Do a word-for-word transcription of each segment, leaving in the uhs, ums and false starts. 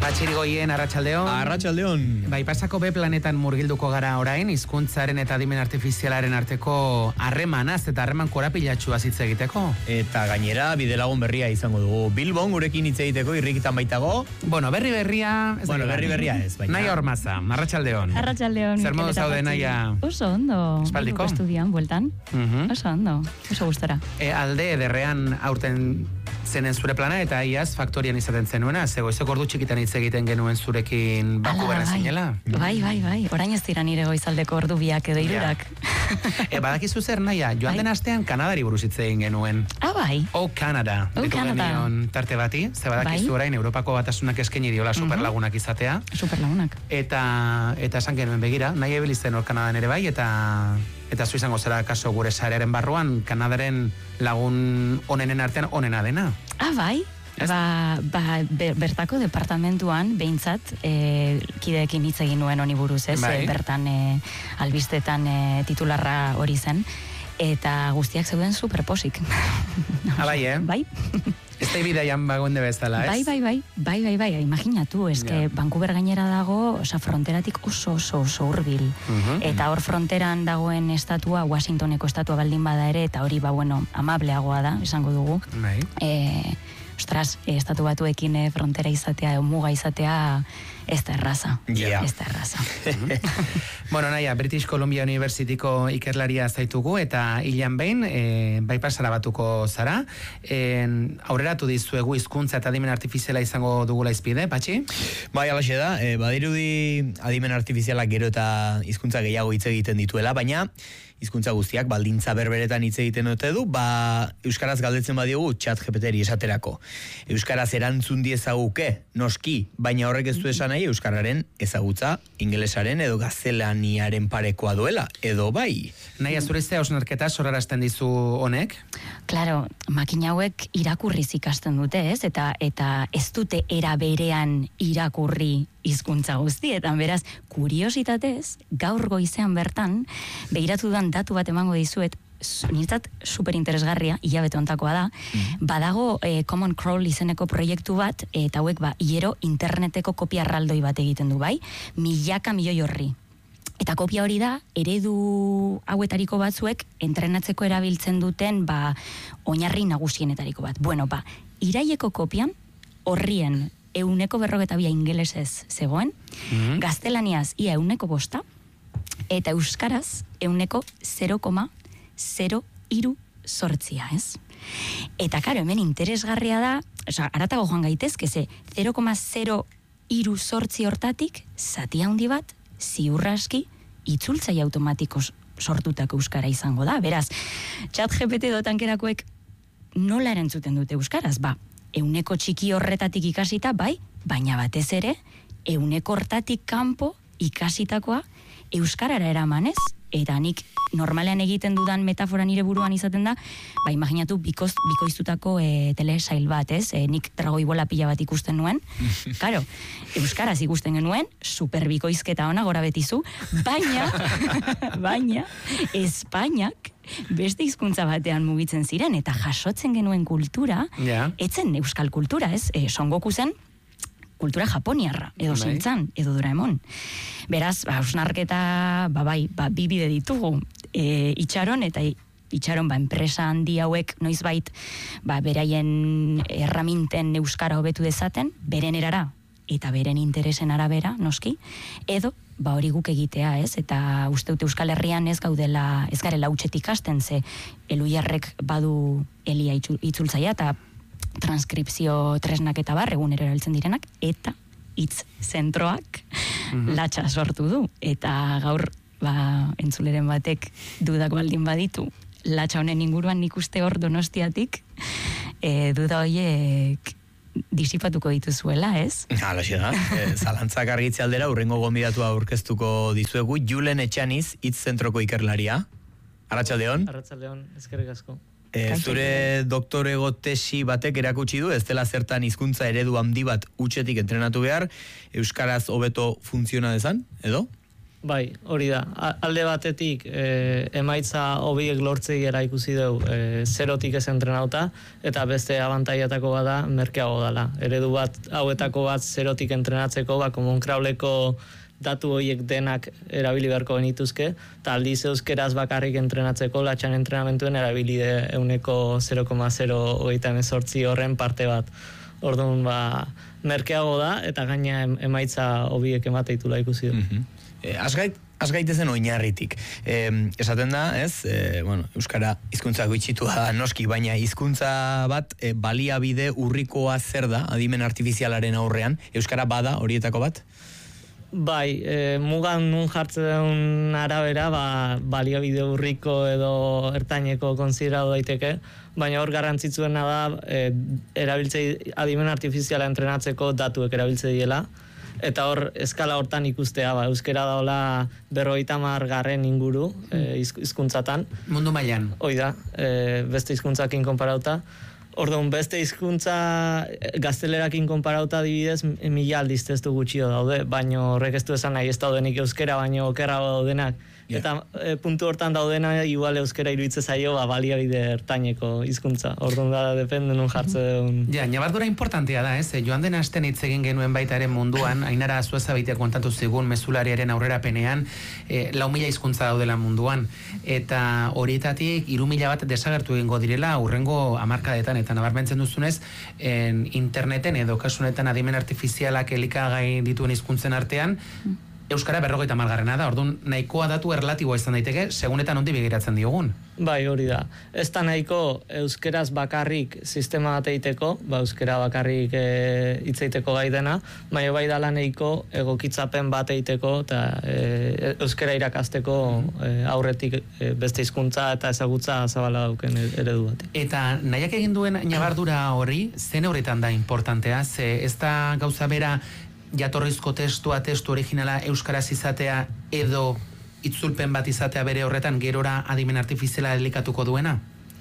Patxirigoien, arratsaldeon. Arratsaldeon. Bai, pasako B planetan murgilduko gara orain, hizkuntzaren eta adimen artifizialaren arteko harremanaz eta harreman korapilatxua hitz egiteko. Eta gainera, bidelagun berria izango dugu. Bilbon gurekin hitz egiteko irrikitan baitago. Bueno, berri berria... Ez bueno, berri berria ez, baina. Naia Ormaza, arratsaldeon. Arratsaldeon. Zer modu zaude, Naia? Oso ondo. Espaldiko? Estudian, bueltan. Uh-huh. Oso ondo. Oso gustora. E, alde ederrean aurten zenen zure plana eta iaz faktorian izaten zenuena, zego ezeko ordu txikitan hitz egiten genuen zurekin baku berren zinela. Bai, bai, bai. Orain ez dira nire goizaldeko ordu biak edo irurak. E, badakizu zer, Naia, joan den astean Kanadari buruz hitz egin genuen. Ah, bai. O Kanada. O Kanada. Genion tarte bati, ze badakizu Bai. orain Europako batasunak eskaini diola superlagunak izatea. Superlagunak. Eta eta esan genuen begira, nahi ebilizten hor Kanadan ere bai, eta eta zu izango zera kaso gure sarearen barruan, Kanadaren lagun onenen artean onena dena. Ah, bai. Ez? Ba, ba, ber- bertako departamentuan behintzat e, kideekin hitz egin nuen honi buruz, ez? Bai. E, bertan e, albistetan e, titularra hori zen. Eta guztiak zeuden superposik. Ah, bai, eh? Bai. Ez da ibideian bagoende bezala, ez? Bai, bai, bai, bai, bai, bai, imaginatu, eske Ja. Vancouver gainera dago, oza, fronteratik oso oso oso hurbil. Mhm. Eta hor fronteran dagoen estatua, Washingtoneko estatua baldin bada ere, eta hori, ba, bueno, amableagoa da, esango dugu. Bai. E, ostras, e, estatu batuekin e, frontera izatea, e, muga izatea, ez da erraza. Ja. Ez da erraza. Bueno, Naia, British Columbia Universityko ikerlaria zaitugu eta hilan behin, e, bai pasara batuko zara. E, aurreratu dizuegu hizkuntza eta adimen artifiziala izango dugula izpide, Patxi? Bai, alaxe da, e, badirudi adimen artifizialak gero eta hizkuntza gehiago hitz egiten dituela, baina hizkuntza guztiak baldintza berberetan hitz egiten dute du, ba euskaraz galdetzen badiogu chat G P T-ri esaterako. Euskaraz erantzun diezaguke, noski, baina horrek ez du esan nahi euskararen ezagutza ingelesaren edo gaztelaniaren parekoa duela, edo bai. Naia, zure ze hausnarketa sorarazten dizu honek? Claro, makina hauek irakurriz ikasten dute, ez? Eta eta ez dute era berean irakurri hizkuntza guztietan, beraz, kuriositatez, gaur goizean bertan, begiratu dudan datu bat emango dizuet, su- niretzat superinteresgarria, hilabete hontakoa da, badago eh, Common Crawl izeneko proiektu bat, eta hauek ba, hiero interneteko kopia erraldoi bat egiten du, bai? Milaka milioi horri. Eta kopia hori da, eredu hauetariko batzuek entrenatzeko erabiltzen duten ba, oinarri nagusienetariko bat. Bueno, ba, iraieko kopian horrien euneko berrogeta bia ingelesez zegoen, Mhm. gaztelaniaz ia euneko bosta, eta euskaraz euneko zero koma zero hiru sortzia, ez? Eta karo, hemen interesgarria da, oza, aratago joan gaitezke, ze zero koma zero hiru sortzi hortatik, zati handi bat, ziurraski, itzultzaile automatiko sortutako euskara izango da. Beraz, chat G P T dotankerakoek nola erantzuten dute euskaraz? Ba, euneko txiki horretatik ikasita, bai, baina batez ere, euneko hortatik kanpo ikasitakoa euskarara eramanez, eta nik normalean egiten dudan metafora nire buruan izaten da, ba, imaginatu bikoz, bikoiztutako e, telesail bat, ez? E, nik dragoi bola pila bat ikusten nuen. Karo, euskaraz ikusten genuen, superbikoizketa ona gora betizu, baina, baina, Espainiak beste hizkuntza batean mugitzen ziren, eta jasotzen genuen kultura, Ja. etzen euskal kultura, ez? E, Son Goku zen, kultura japoniarra, edo Bai. Shinzan, edo Doraemon. Beraz, ba, hausnarketa, ba, bai, ba, bi bide ditugu, e, itxaron, eta i- itxaron, ba, enpresa handi hauek noizbait, ba, beraien erraminten euskara hobetu dezaten, beren erara, eta beren interesen arabera, noski, edo, ba, hori guk egitea, ez? Eta uste dut Euskal Herrian ez gaudela, ez garela hutsetik hasten, ze Eluiarrek badu elia itzu- itzultzaia, eta transkripzio tresnak eta bar, egunero erabiltzen direnak, eta hitz zentroak latxa sortu du. Eta gaur, ba, entzuleren batek dudak baldin baditu, latxa honen inguruan nik uste hor Donostiatik, e, duda horiek disipatuko dituzuela, ez? Alaxe da, e, zalantzak argitze aldera urrengo gonbidatua aurkeztuko dizuegu, Julen Etxaniz, hitz zentroko ikerlaria. Arratsaldeon. Arratsaldeon, eskerrik asko. E, zure doktorego tesi batek erakutsi du, ez dela zertan hizkuntza eredu handi bat utxetik entrenatu behar, euskaraz hobeto funtziona dezan, edo? Bai, hori da. Alde batetik, e, emaitza hobiek lortzei era ikusi dugu e, zerotik ez entrenauta, eta beste abantaiatako bada merkeago dala. Eredu bat, hauetako bat zerotik entrenatzeko, ba, Common Crawleko datu horiek denak erabili beharko genituzke, eta aldiz euskeraz bakarrik entrenatzeko, latxan entrenamentuen erabili euneko zero koma zero hogeita hemezortzi horren parte bat. Orduan, ba, merkeago da, eta gaina emaitza hobiek emateitula ikusi du. Mm-hmm. Eh, Azgait, azgaitezen oinarritik. Eh, esaten da, ez, eh, bueno, euskara hizkuntza gutxitua da noski, baina hizkuntza bat eh, baliabide urrikoa zer da, adimen artifizialaren aurrean, euskara bada horietako bat? Bai, e, mugan nun jartzen arabera, ba, baliabide urriko edo ertaineko konsideratu daiteke, baina hor garrantzitsuena da e, erabiltzei adimen artifiziala entrenatzeko datuek erabiltze diela, eta hor eskala hortan ikustea, ba, euskera daola berrogeita hamar garren inguru e, hizkuntzatan. Mundu mailan. Hoi da, e, beste hizkuntzakin konparauta. Orduan, beste hizkuntza gaztelerakin konparauta adibidez, mila aldiz testu gutxio daude, baino horrek ez du esan nahi ez daudenik euskera, baino okerrago daudenak. Yeah. Eta e, puntu hortan daudena, igual euskera iruditze zaio, ba, baliabide ertaineko hizkuntza. Orduan da, depende nun jartze duen. Ja, nabardura importantea da, ez? Joan den asten hitz egin genuen baita ere munduan, Ainara Zueza baitea kontatu zigun, mezulariaren aurrerapenean, e, lau mila hizkuntza daudela munduan. Eta horietatik, hiru mila bat desagertu egingo direla, hurrengo hamarkadetan, eta nabarmentzen duzunez, en, interneten edo kasunetan adimen artifizialak elikagai dituen hizkuntzen artean, euskara berrogeita malgarrena da, orduan nahikoa datu erlatiboa izan daiteke, segunetan ondi begiratzen diogun. Bai, hori da. Ez da nahiko euskeraz bakarrik sistema bat eiteko, ba, euskera bakarrik e, hitzeiteko gai dena, baina bai dala nahiko egokitzapen bat eiteko, eta e, euskera irakasteko e, aurretik e, beste hizkuntza eta ezagutza zabala dauken eredu bat. Eta nahiak egin duen nabardura hori, zen horretan da importantea, ze ez da gauza bera jatorrizko testua, testu originala euskaraz izatea edo itzulpen bat izatea bere horretan gerora adimen artifiziala elikatuko duena?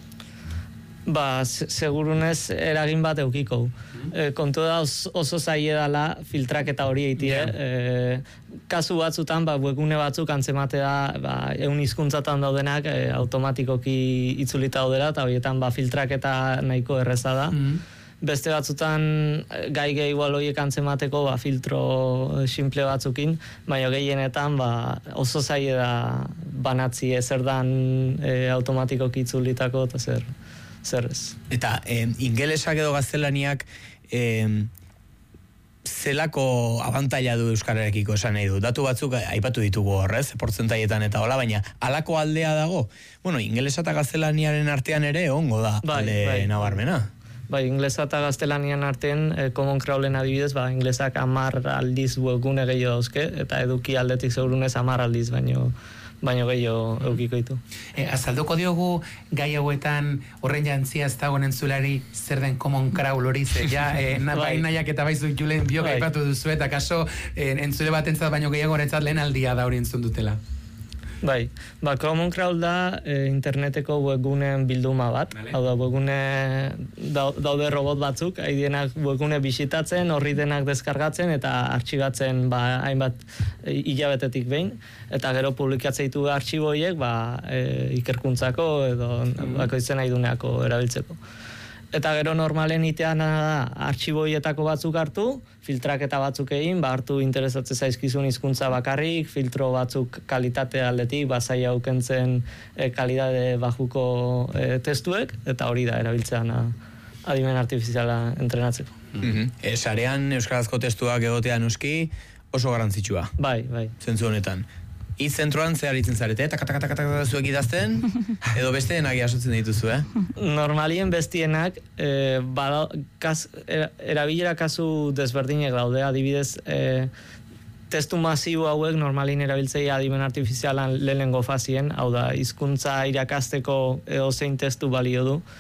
Ba, segurunez eragin bat eukiko. Mm-hmm. E, kontu da oso, oso zaie dala filtraketa hori eitie. Yeah. E, kasu batzutan, ba, webgune batzuk antzemate da, ba, eun hizkuntzatan daudenak e, automatikoki itzulita daudela, eta horietan ba, filtraketa nahiko erreza da. Mm-hmm. Beste batzutan gai gehi igual horiek antzemateko ba, filtro simple batzukin, baina gehienetan ba, oso zaie da banatzi ezer dan e, automatikoki itzulitako eta zer, zer ez. Eta eh, ingelesak edo gaztelaniak eh, zelako abantaila du euskararekiko esan nahi du. Datu batzuk aipatu ditugu horrez, portzentaietan eta hola, baina halako aldea dago. Bueno, ingelesa eta gaztelaniaren artean ere ongo da bai, alde bai. Nabarmena. Bai, inglesa eta gaztelanian artean, eh, Common Crawlen adibidez, ba, inglesak amar aldiz webgune gehiago dauzke, eta eduki aldetik segurunez amar aldiz, baino, baino gehiago eukiko ditu. E, azalduko diogu gai hauetan horren jantzia ez dagoen entzulari zer den Common Crawl hori, ze ja, e, na, bai nahiak eta baizu julen biok bai. Aipatu duzu, eta kaso e, entzule bat entzat baino gehiago rentzat lehen aldia da hori entzun dutela. Bai, ba, Common Crawl da e, interneteko webguneen bilduma bat. Vale. Hau da, webgune daude robot batzuk, haidienak webgune bisitatzen, horri denak deskargatzen eta artxibatzen ba, hainbat e, hilabetetik behin. Eta gero publikatzeitu artxibo horiek ba, e, ikerkuntzako edo mm. bakoitzen nahi duneako erabiltzeko. Eta gero normalen itean da artxibo horietako batzuk hartu, filtraketa batzuk egin, ba hartu interesatzen zaizkizun hizkuntza bakarrik, filtro batzuk kalitate aldetik, ba zaila aukentzen e, kalidade bajuko e, testuek, eta hori da erabiltzean adimen artifiziala entrenatzeko. Mm-hmm. E, sarean euskarazko testuak egotea noski oso garrantzitsua. Bai, bai. Zentzu honetan. Itz zentroan zehar itzen zarete, eta katakatakataka zuek idazten, edo beste denak jasotzen dituzu, eh? Normalien bestienak, eh, bada, kas, era, erabilera kasu desberdinek daude, adibidez, eh, testu masibo hauek normalin erabiltzei adimen artifizialan lehenengo fazien, hau da, hizkuntza irakasteko edo zein testu balio du.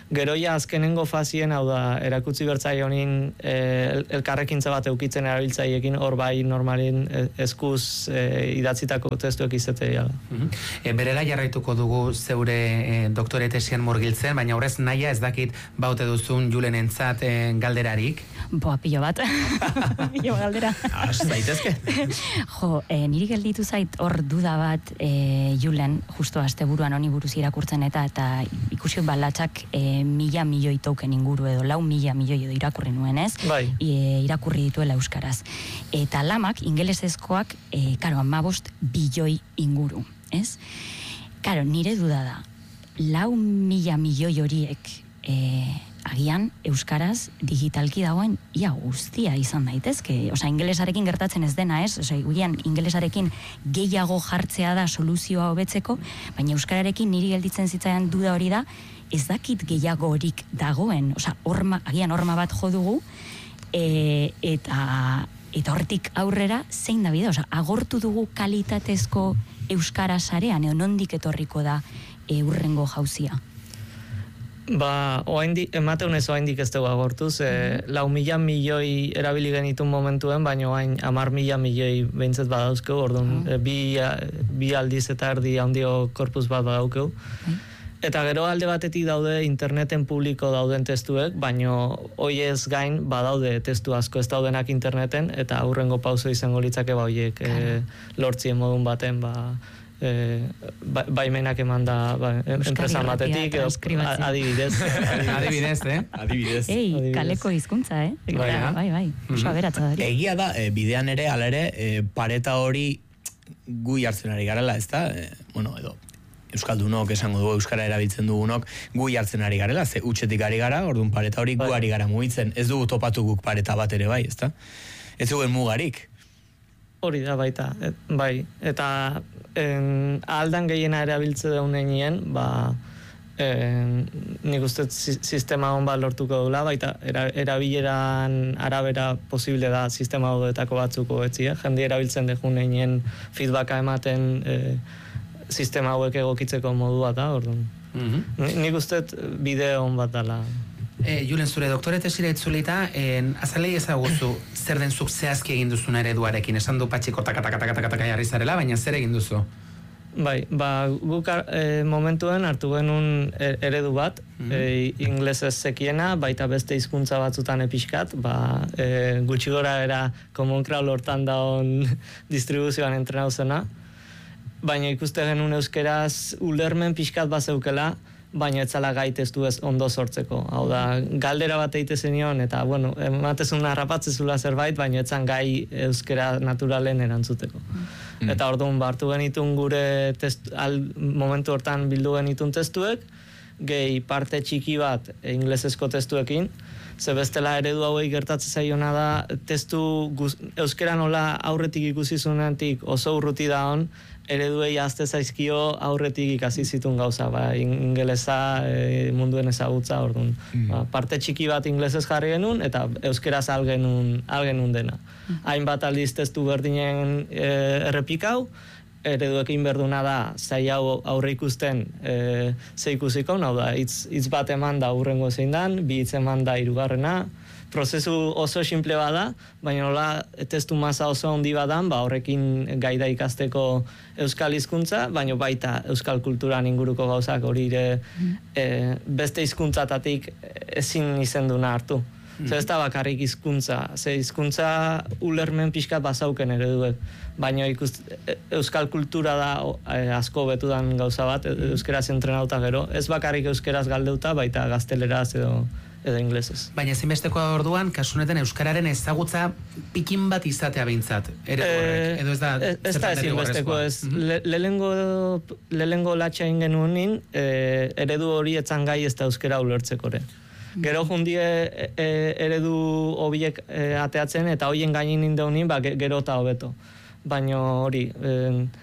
Geroia azkenengo fazien, hau da, erakutsi bertzai honin e, elkarrekintza bat eukitzen erabiltzaiekin, hor bai normalin eskuz e, idatzitako testuek izate jala. Mm-hmm. E, berela jarraituko dugu zeure e, doktore tesian murgiltzen, baina horrez naia ez dakit baute duzun Julen entzat e, galderarik. Boa, pilo bat. Pilo galdera. Az, zaitezke. Jo, e, niri gelditu zait hor duda bat e, Julen, justo asteburuan honi buruz irakurtzen eta eta ikusi balatxak e, mila milioi token inguru edo lau mila milioi edo irakurri nuen ez, bai. e, irakurri dituela euskaraz. Eta lamak, ingelesezkoak, e, karo, amabost bilioi inguru, ez? Karo, nire duda da, lau mila milioi horiek e, agian euskaraz digitalki dagoen ia guztia izan daitezke. Osea, ingelesarekin gertatzen ez dena, ez? Osea, guian ingelesarekin gehiago jartzea da soluzioa hobetzeko, baina euskararekin niri gelditzen zitzaidan duda hori da, ez dakit gehiago horik dagoen. Osea, horma, agian horma bat jo dugu, e, eta eta horretik aurrera zein da bide? Osea, agortu dugu kalitatezko euskara sarean, edo nondik etorriko da e, urrengo jauzia? Ba, oaindik, emateun ez oaindik ez dugu agortuz, e, lau mila milioi erabili genitun momentuen, baina oain amar mila milioi behintzat badauzkeu, orduan, e, bi, bi aldiz eta erdi handio korpus bat badaukeu. Eta gero alde batetik daude interneten publiko dauden testuek, baina hoiez gain badaude testu asko ez daudenak interneten, eta aurrengo pauso izango litzake ba hoiek e, lortzien modun baten, ba, E, ba, baimenak eman da ba, enpresa batetik adibidez adibidez, eh? Adibidez. Ei, kaleko hizkuntza, eh? Bai, bai, bai. Oso aberatza da. Egia da, e, bidean ere, ala ere, e, pareta hori gu jartzen ari garela, ez da? E, bueno, edo, euskaldunok esango dugu, euskara erabiltzen dugunok, gu jartzen ari garela, ze utxetik ari gara, orduan pareta hori gu ari gara mugitzen. Ez dugu topatu guk pareta bat ere bai, ez da? Ez dugu mugarik. Hori da baita, et, bai, eta en, aldan gehiena erabiltze daunenien, ba, en, nik uste sistema hon bat lortuko dula, baita era, erabileran arabera posible da sistema hodetako batzuko etzi, eh? Jende erabiltzen dejunenien feedbacka ematen eh, sistema hauek egokitzeko modua da, orduan. Mm-hmm. Nik uste bide hon bat dala. E, Julen, zure doktore tesira itzulita, en, azalei ezaguzu zer den zuk zehazki egin duzun ereduarekin, esan du patxiko taka-taka-taka-taka jarri zarela, baina zer egin duzu? Bai, ba, guk e, momentuen hartu genuen eredu bat, mm-hmm. e, inglesez zekiena, baita beste hizkuntza batzutan epixkat, ba, e, gutxi gora era Common Crawl hortan daun distribuzioan entrenau zena, baina ikuste genuen euskeraz ulermen pixkat bat zeukela, baina etzala gai testu ez ondo sortzeko. Hau da, galdera bat eite zenion, eta, bueno, ematezun harrapatzezula zerbait, baina etzan gai euskera naturalen erantzuteko. Mm. Eta orduan, bartu genitun gure testu, al, momentu hortan bildu genitun testuek, gehi parte txiki bat inglesezko testuekin, ze bestela eredu hauei gertatzen zaiona da, testu guz, euskera nola aurretik ikusi zunentik oso urruti da hon, ereduei azte zaizkio aurretik ikasi zitun gauza, ba, ingelesa e, munduen ezagutza, orduan. Mm. Ba, parte txiki bat inglesez jarri genuen, eta euskeraz algenun, algenun dena. Mm. Hainbat aldiz testu berdinen e, errepikau, ereduekin berduna da, zai hau aurre ikusten e, ze ikusiko, hau da, hitz, hitz bat eman da urrengo zein dan, bi hitz eman da hirugarrena, prozesu oso simple bada, baina nola testu masa oso handi badan, ba horrekin gaida ikasteko euskal hizkuntza, baina baita euskal kulturan inguruko gauzak hori ere mm. e, beste hizkuntzatatik ezin izenduna hartu. Mm. Zer ez da bakarrik hizkuntza, ze hizkuntza ulermen pixkat bazauken ereduek, baina ikust, euskal kultura da e, asko betudan gauza bat, euskeraz entrenauta gero, ez bakarrik euskeraz galdeuta, baita gazteleraz edo edo inglesez. Baina ezinbesteko orduan, kasunetan euskararen ezagutza pikin bat izatea behintzat, ere horrek, edo ez da... Ez da ezinbesteko, ez. Lehengo lehengo latxa ingenuen nin, e, eredu hori etzan gai ez da euskara ulertzekore. Gero jundie e, e, eredu hobiek e, ateatzen, eta hoien gainin indeunin, ba, gero eta hobeto. Baina hori, e,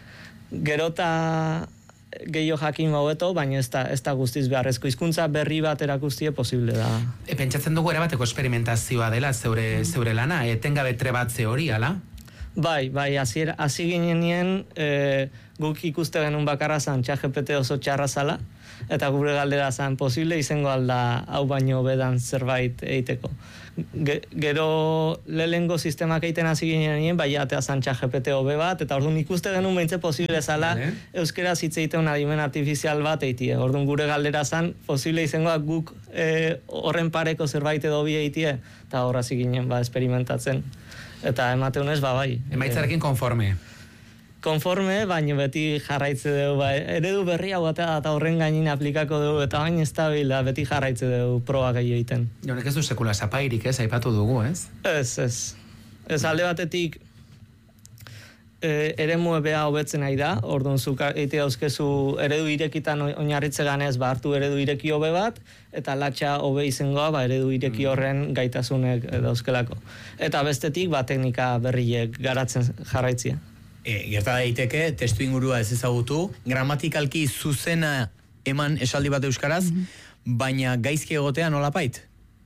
gero eta gehiago jakin hobeto, baina ez da, ez da guztiz beharrezko. Hizkuntza berri bat erakustie posible da. E, pentsatzen dugu erabateko esperimentazioa dela zeure, zeure lana, etengabe trebatze hori, ala? Bai, bai, hasi ginen nien, e, guk ikuste genuen bakarra zan ChatGPT oso txarra zala, Eta gure galdera zen, posible izango alda hau baino bedan zerbait egiteko. Ge, gero lehengo sistemak egiten hasi ginen, bai atea zan G P T hobe bat, eta orduan ikuste genuen behintzen posible zala euskeraz hitz egiten adimen artifizial bat eitie. Orduan gure galdera zen, posible izango guk e, horren pareko zerbait edo bi eitie, eta horra ginen ba, experimentatzen. Eta emateunez, ba bai. Emaitzarekin konforme. Konforme, baina beti jarraitze dugu, ba, eredu berri hau eta horren gainin aplikako dugu, eta baina estabil da, beti jarraitze dugu proba gehi egiten. Jonek ez du sekula zapairik, ez, aipatu dugu, ez? Ez, ez. Ez alde batetik e, eremu ebea hobetzen nahi da, orduan zuk eite dauzkezu eredu irekitan oinarritze ganez, ba, hartu eredu ireki hobe bat, eta latxa hobe izangoa, ba, eredu ireki horren gaitasunek dauzkelako. Eta bestetik, ba, teknika berriek garatzen jarraitzia. E, gerta daiteke, testu ingurua ez ezagutu, gramatikalki zuzena eman esaldi bat euskaraz, mm-hmm. baina gaizki egotea nolapait?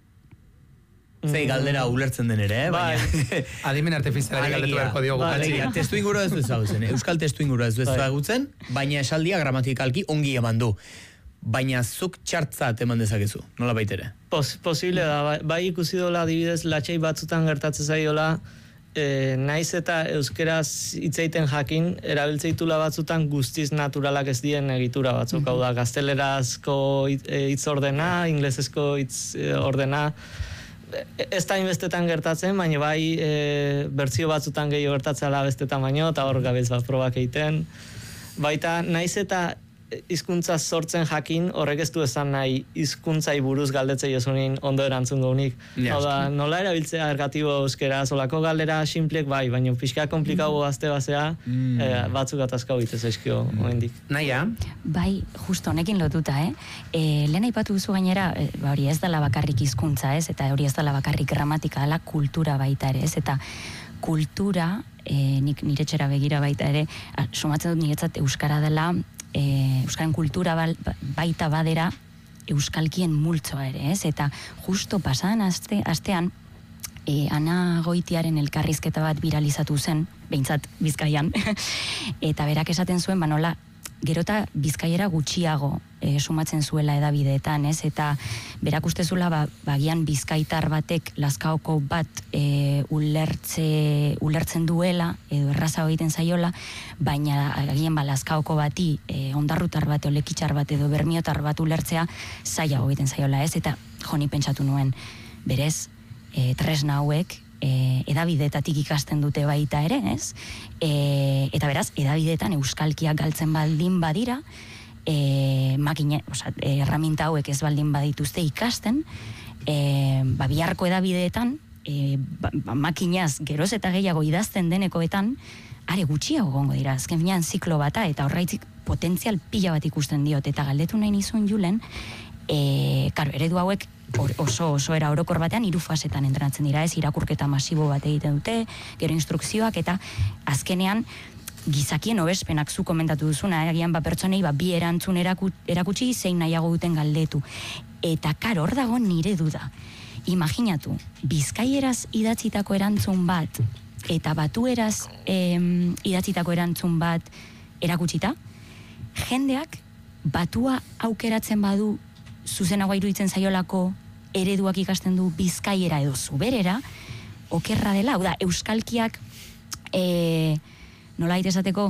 Mm-hmm. Zei galdera ulertzen den ere, eh? Baina... Adimen artifizialari galdetu beharko diogu. Alegia, testu ingurua ez du ezagutzen, euskal testu ingurua ez du ezagutzen, baina esaldia gramatikalki ongi eman du. Baina zuk txartzat eman dezakezu, nolapait ere? Pos, posible da, bai, bai ikusi dola adibidez latxai batzutan gertatzen zaiola, E, naiz eta euskeraz hitzeiten jakin, erabiltzeitula batzutan guztiz naturalak ez dien egitura batzuk. Mm-hmm. Hau da, gaztelerazko hitz ordena, inglesezko hitz ordena, ez da inbestetan gertatzen, baina bai e, bertzio batzutan gehiago gertatzela bestetan baino, eta hor gabiltza bat probak egiten. Baita, naiz eta hizkuntza sortzen jakin, horrek ez du esan nahi hizkuntzai buruz galdetzei esunin ondo erantzun gaunik. Hau da, nola erabiltzea ergatibo euskera, solako galdera simplek bai, baina pixka komplikau azte basea, mm. eh, batzuk atazkau bitez eskio mm. oendik. Naia? Bai, justo honekin lotuta, eh? E, lehen aipatu duzu gainera, e, ba, hori ez dela bakarrik hizkuntza, ez? Eta hori ez dela bakarrik gramatika, dela kultura baita ere, ez? Eta kultura, e, nik nire txera begira baita ere, a, sumatzen dut niretzat euskara dela, E, euskaren kultura baita badera euskalkien multzoa ere, ez? Eta justo pasadan aste, astean e, Ana Goitiaren elkarrizketa bat viralizatu zen, behintzat Bizkaian, eta berak esaten zuen, ba nola, gerota Bizkaiera gutxiago e, sumatzen zuela edabideetan, ez? Eta berak uste zuela, ba, bagian bizkaitar batek Lazkaoko bat e, ulertze, ulertzen duela, edo erraza egiten zaiola, baina agian ba, Lazkaoko bati e, ondarrutar bat, olekitxar bat, edo bermiotar bat ulertzea zailago egiten zaiola, ez? Eta joni pentsatu nuen, berez, e, tresna hauek, E, edabideetatik ikasten dute baita ere, ez? E, eta beraz, edabideetan euskalkiak galtzen baldin badira, e, makine, oza, erraminta hauek ez baldin badituzte ikasten, e, ba, biharko edabideetan, e, ba, ba, makinaz geroz eta gehiago idazten denekoetan, are gutxiago gongo dira, azken finean ziklo bata, eta horraitzik potentzial pila bat ikusten diot, eta galdetu nahi nizun Julen, e, karo, eredu hauek, oso oso era orokor batean hiru fasetan entrenatzen dira, ez, irakurketa masibo bat egiten dute, gero instrukzioak, eta azkenean gizakien hobespenak zu komentatu duzuna, agian ba pertsonei ba bi erantzun eraku, erakutsi zein nahiago duten galdetu. Eta karo, hor dago nire duda. Imaginatu, bizkaieraz idatzitako erantzun bat eta batueraz em, idatzitako erantzun bat erakutsita, jendeak batua aukeratzen badu zuzenagoa iruditzen zaiolako ereduak ikasten du bizkaiera edo zuberera, okerra dela, hau da, euskalkiak e, nola esateko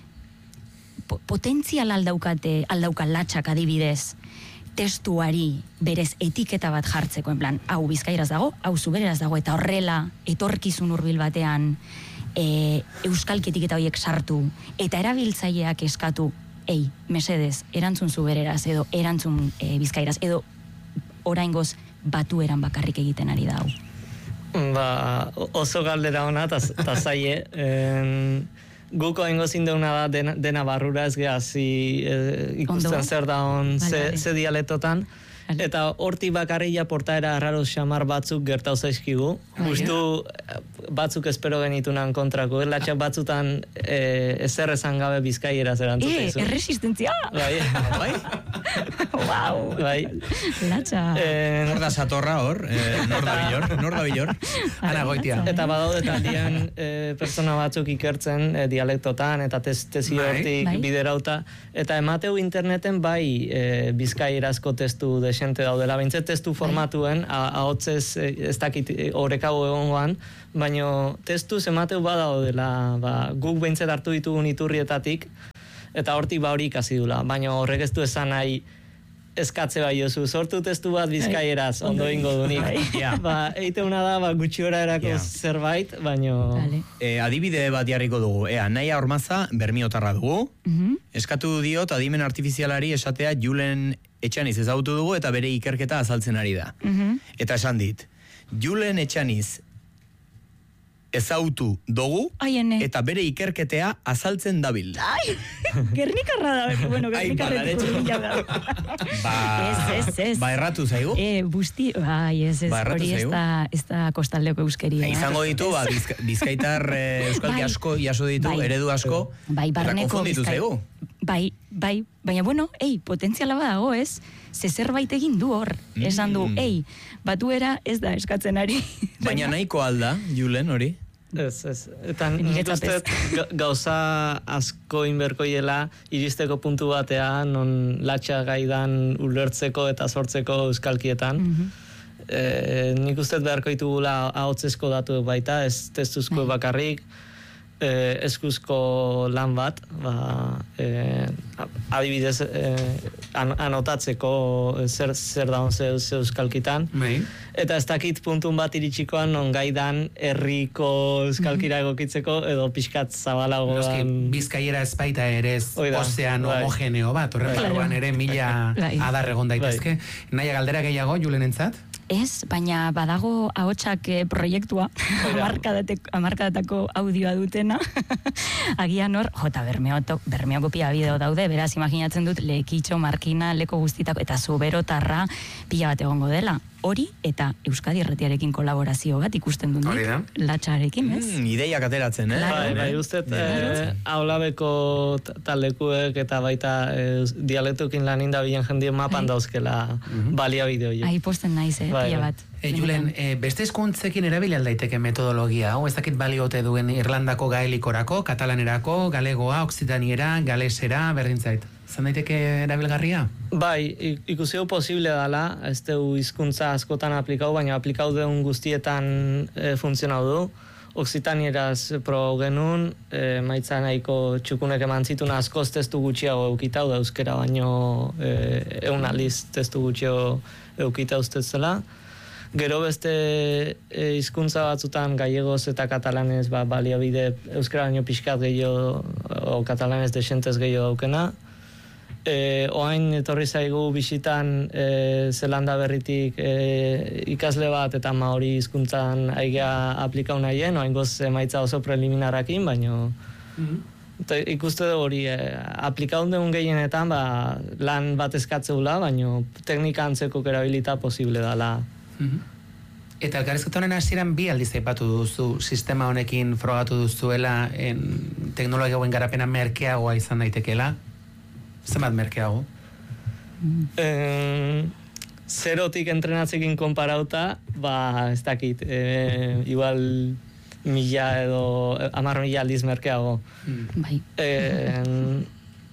po, potentzial aldaukate, aldauka latxak adibidez, testuari berez etiketa bat jartzeko, en plan, hau bizkaieraz dago, hau zubereraz dago, eta horrela etorkizun hurbil batean e, euskalki etiketa horiek sartu, eta erabiltzaileak eskatu, ei, mesedez, erantzun zubereraz, edo erantzun e, bizkairaz, edo oraingoz batueran bakarrik egiten ari da hau. Ba, oso galdera hona, eta zaie, guko ingo zindeuna da dena, dena barrura ez gehazi e, ikusten Ondo. Zer da hon, ze, ze dialetotan, Eta hortik bakarria portaera arraro xamar batzuk gertau zaizkigu. Justu batzuk espero genitunan kontrako. Latxak batzutan e, ezer esan gabe bizkaieraz erantzute izu. E, erresistentzia! Bai, bai. Wow! Bai. Latxa. E, Nor da satorra hor, eh, nor da bilor, nor da bilor. Ana Goitia. Eta badaude taldean e, persona batzuk ikertzen e, dialektotan eta tez, tezi Bai. hortik Bai. biderauta. Eta emateu interneten bai e, bizkaierazko testu desente daudela. Bintzet testu formatuen, ahotzez e, ez dakit e, horrekago egongoan, baina testuz emateu badaudela, ba, guk behintzet hartu ditugun iturrietatik, eta hortik ba hori ikasi dula. Baina horrek ez du esan nahi eskatze bai jozu, sortu testu bat bizkaieraz, ondo ingo dunik. Ja. Ba, eiteuna da, ba, gutxiora erako Ja. zerbait, baina... Vale. E, adibide bat jarriko dugu. Ea, Naia Ormaza, bermiotarra dugu. Mhm. Eskatu diot adimen artifizialari esatea Julen Etxaniz ezagutu dugu eta bere ikerketa azaltzen ari da. Mhm. Eta esan dit, Julen Etxaniz ezagutu dugu Ai, ene. eta bere ikerketea azaltzen dabil. Ai, gernikarra da, bueno, Ai, gernikarretik balaretxo. bila da. Ba, Ez, ez, ez. ba erratu zaigu. Eh, busti, bai, ez, ez, Ba, erratu hori ez zaigu. da, ez da kostaldeko euskeria. E, izango ditu, ba, bizka, bizkaitar eh, euskalki Bai. asko jaso ditu, Bai. eredu asko, Bai, eta barneko konfunditu Bizkai- zaigu. Bai, bai, baina bueno, ei, potentziala badago, ez? Ze zerbait egin du hor. Esan du, Mm. ei, batuera ez da eskatzen ari. Baina nahiko alda, Julen, hori? Ez, ez. Eta Niretzat nik uste ga- gauza asko inberkoiela iristeko puntu batea, non latxa gaidan ulertzeko eta sortzeko euskalkietan. Mhm. E, nik uste beharko ditugula ahotzesko datu baita, ez testuzko bakarrik, e, eskuzko lan bat, ba, e, adibidez e, an, anotatzeko zer, zer daun ze, ze euskalkitan. Bai. Eta ez dakit puntun bat iritsikoan non gaidan herriko euskalkira egokitzeko edo pixkat zabalago Noski, dan... Bizkaiera ez baita ere ez Hoi da, ozean bai. homogeneo bat, horren Bai. barruan ere mila Bai. adar egon daitezke. Naia galdera gehiago, Julenentzat? Ez, baina badago ahotsak eh, proiektua, hamarkadatek- hamarkadatako audioa dutena, agian hor, jota, bermeoto, bermeoko pila bideo daude, beraz, imaginatzen dut, lekitxo, markina, leko guztitako, eta zuberotarra pila bat egongo dela. Hori, eta Euskadi Erretiarekin kolaborazio bat ikusten dut, Hori da. latxarekin, ez? Mm, ideiak ateratzen, eh? Claro. Bai, bai, uste, eh, aulabeko ta- taldekuek eta baita eh, dialektokin lan indabilen jendien mapan Bai. dauzkela baliabide horiek. Ai, posten naiz, eh, Bai, pila bai. bat. E, Julen, e, beste hizkuntzekin erabili aldaiteke metodologia, hau ez dakit baliote duen Irlandako gaelikorako, katalanerako, galegoa, oksitaniera, galesera, berdin zait. Zan daiteke erabilgarria? Bai, i- ikusi hau posible dela, ez dugu hizkuntza askotan aplikau, baina aplikau deun guztietan e, funtzionau du. Oksitanieraz pro genuen, e, maitza nahiko txukunek eman zitun askoz testu gutxiago eukitau da euskera, baino e, eun aliz testu gutxiago eukita ustetzela. Gero beste e, hizkuntza batzutan gallegoz eta katalanez ba, baliabide euskera baino pixkat gehiago o katalanez desentez gehiago daukena. E, oain etorri zaigu bisitan e, Zelanda berritik e, ikasle bat eta maori hizkuntzan aigea aplikau nahien, oain goz emaitza oso preliminarakin, baino eta ikuste dugu hori e, aplikau deun gehienetan ba, lan bat eskatzeula, baino teknika antzeko erabilita posible dala. Eta elkarrizketa honen hasieran bi aldiz aipatu duzu sistema honekin frogatu duzuela en, teknologia hauen garapena merkeagoa izan daitekeela. Zenbat merkeago? Eh, zerotik entrenatzekin konparauta, ba, ez dakit, eh, igual mila edo hamar mila aldiz merkeago. Bai. Eh,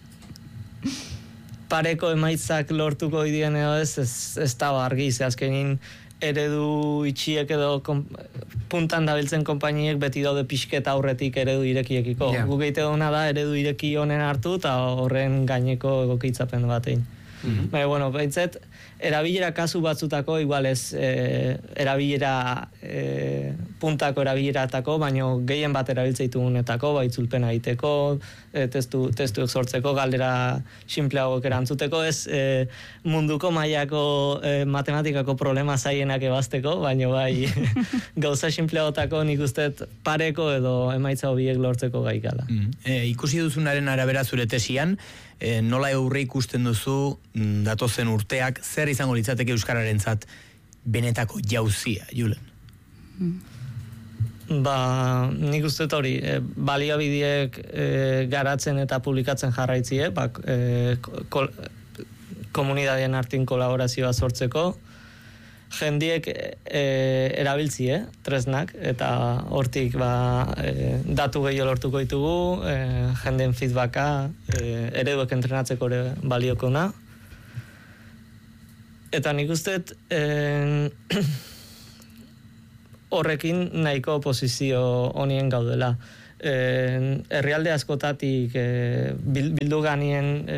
pareko emaitzak lortuko idien edo ez, ez, ez da argi, ze azkenin eredu itxiek edo kom, puntan dabiltzen konpainiek beti daude pixket aurretik eredu irekiekiko. Ja. Guk egite duna da eredu ireki honen hartu eta horren gaineko egokitzapen batein. Mhm. Baina, bueno, behintzet, erabilera kasu batzutako, igual ez e, erabilera e, puntako erabileratako, baina gehien bat erabiltze ditugunetako, ba, itzulpena egiteko, e, testu, testuek sortzeko, galdera simpleagoak erantzuteko, ez e, munduko mailako e, matematikako problema zaienak ebazteko, baina bai gauza simpleagotako nik usteet pareko edo emaitza hobiek lortzeko gaikala. Mm. E, ikusi duzunaren arabera zure tesian, e, nola eurre ikusten duzu mm, datozen urteak zer izango litzateke euskararentzat benetako jauzia, Julen? Ba, nik uste hori, e, baliabideek e, garatzen eta publikatzen jarraitzie, ba, e, kol, komunidadien artin kolaborazioa sortzeko, jendiek e, erabiltzie, tresnak, eta hortik ba, e, datu gehiago lortuko ditugu, e, jendeen feedbacka, e, ereduek entrenatzeko ere baliokona. Eta nik uste e, horrekin nahiko posizio honien gaudela. E, herrialde askotatik e, bildu ganien e,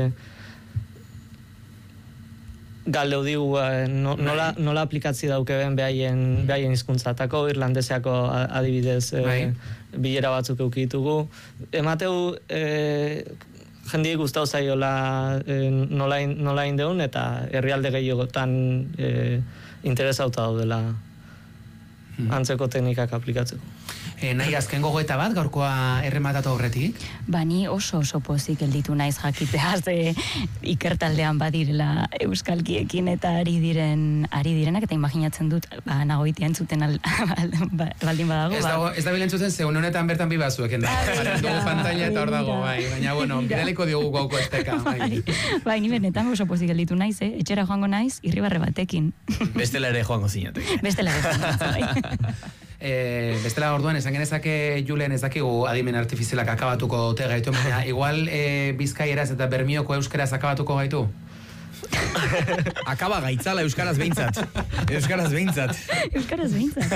galdeu digu no, nola, nola aplikatzi daukeben behaien, behaien hizkuntzatako, irlandeseako adibidez e, bilera batzuk eukitugu. Emateu e, jendiek gustau zaiola e, nola, nola indeun eta herrialde gehiogotan e, interesauta daudela antzeko teknikak aplikatzeko. E, nahi azken gogoeta bat, gaurkoa errematatu aurretik? Ba, ni oso oso pozik gelditu naiz jakitea, ze ikertaldean badirela euskalkiekin eta ari diren ari direnak, eta imaginatzen dut, ba, nagoitia entzuten al, al, ba, baldin badago. Ez dago, ez da bilentzuten, zeun honetan bertan bi bazueken da. Dugu pantalla eta hor dago, bai. Baina, bueno, bidaliko diogu gauko esteka. Bai, bai, ni benetan oso pozik gelditu naiz, eh? Etxera joango naiz, irribarre batekin. Bestela ere joango zinatek. Bestela ere joango bai. E, bestela orduan, esan genezake Julen ez dakigu adimen artifizialak akabatuko te gaitu, baina igual e, bizkaieraz eta bermioko euskeraz akabatuko gaitu? Akaba gaitzala euskaraz behintzat. Euskaraz behintzat. Euskaraz behintzat.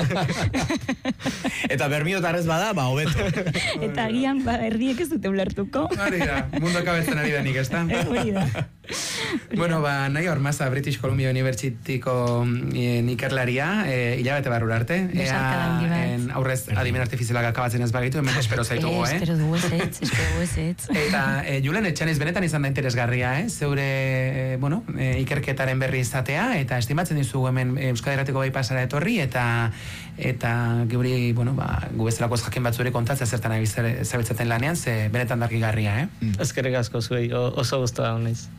Eta bermiotarrez bada, ba, hobeto. Eta agian, ba, erdiek ez dute ulertuko. Hori da, mundu akabetzen ari da nik, ez da? Hori da. Bueno, ba, nahi Ormaza, British Columbia Universityko e, ikerlaria, e, hilabete barrura arte. Besarka handi bat. En, aurrez, adimen artifizialak akabatzen ez bagitu, hemen espero zaitugu, eh? Espero dugu ez ez, espero dugu ez ez. Eta, e, Julen, etxanez benetan izan da interesgarria, eh? Zeure, e, bueno, e, ikerketaren berri izatea, eta estimatzen dizugu hemen Euskadi Irratiko bai pasara etorri, eta eta geuri, bueno, ba, gu bezalako jakin batzure kontatzea zertan zabiltzaten lanean, ze benetan darkigarria, eh? Mm. Eskerrik asko zuei, oso guztua honez.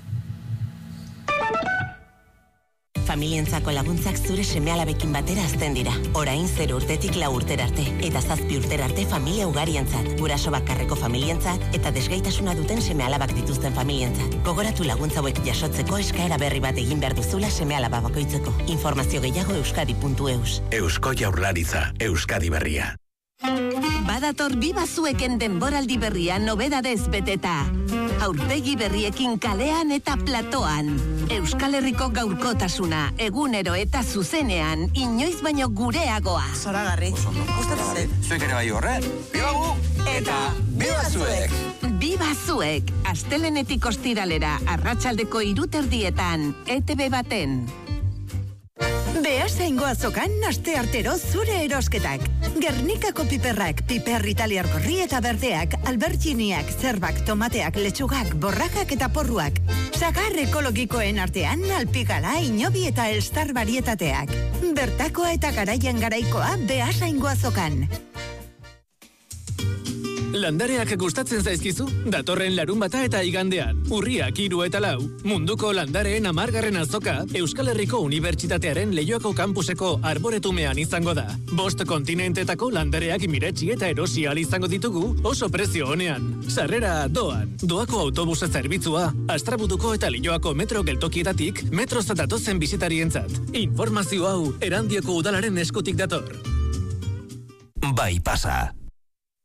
Familientzako laguntzak zure seme-alabekin batera azten dira. Orain zero urtetik lau urtera arte, eta zazpi urtera arte familia ugarientzat, guraso bakarreko familientzat, eta desgaitasuna duten seme-alabak dituzten familientzat. Gogoratu laguntza hauek jasotzeko eskaera berri bat egin behar duzula seme-alaba bakoitzeko. Informazio gehiago euskadi puntu eus. Eusko Jaurlaritza, Euskadi Berria. Badator bibazueken denboraldi berria nobedadez beteta. Aurpegi berriekin kalean eta platoan. Euskal Herriko gaurkotasuna, egunero eta zuzenean, inoiz baino gureagoa. Zoragarri. Gustatzen. Zuek ere bai horre? Bibagu! Eta bibazuek! Bibazuek, astelenetik ostiralera, arratsaldeko hiruterdietan, E T B baten. Beasaingo azokan aste artero zure erosketak. Gernikako piperrak, piper italiar gorri eta berdeak, albertxiniak, zerbak, tomateak, letxugak, borrakak eta porruak. Sagar ekologikoen artean alpigala, inobi eta elstar barietateak. Bertakoa eta garaian garaikoa Beasaingo azokan. Landareak gustatzen zaizkizu? Datorren larun bata eta igandean. Urriak hiru eta lau. Munduko landareen hamargarren azoka Euskal Herriko Unibertsitatearen Leioako kampuseko arboretumean izango da. Bost kontinentetako landareak miretsi eta erosi ahal izango ditugu oso prezio honean. Sarrera doan. Doako autobusa zerbitzua, Astrabutuko eta Leioako metro geltokietatik metroz datozen bisitarientzat. Informazio hau Erandioko udalaren eskutik dator. Bai pasa.